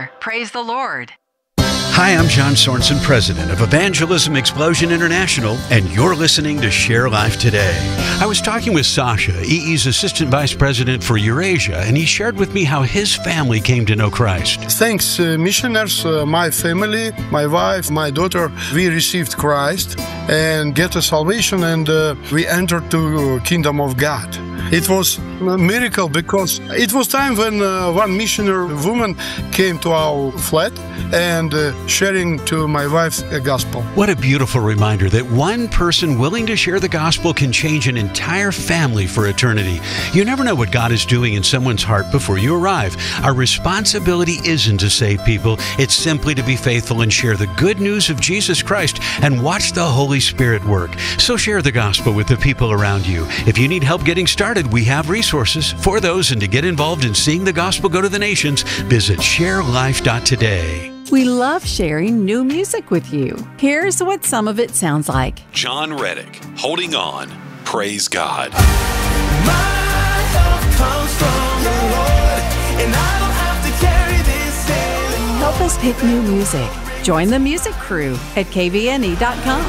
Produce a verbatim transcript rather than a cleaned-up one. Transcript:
share. Praise the Lord. Hi, I'm John Sorensen, president of Evangelism Explosion International, and you're listening to Share Life Today. I was talking with Sasha, E E's assistant vice president for Eurasia, and he shared with me how his family came to know Christ. Thanks, uh, missionaries, uh, my family, my wife, my daughter, we received Christ and get a salvation, and uh, we entered to Kingdom of God. It was a miracle because it was time when uh, one missionary woman came to our flat and uh, sharing to my wife a gospel. What a beautiful reminder that one person willing to share the gospel can change an entire family for eternity. You never know what God is doing in someone's heart before you arrive. Our responsibility isn't to save people. It's simply to be faithful and share the good news of Jesus Christ and watch the Holy Spirit work. So share the gospel with the people around you. If you need help getting started, we have resources for those, and to get involved in seeing the gospel go to the nations, visit share life dot today. We love sharing new music with you. Here's what some of it sounds like. John Reddick, Holding On, Praise God. My help comes from the Lord, and I don't have to carry this anymore. Help us pick new music. Join the music crew at K V N E dot com.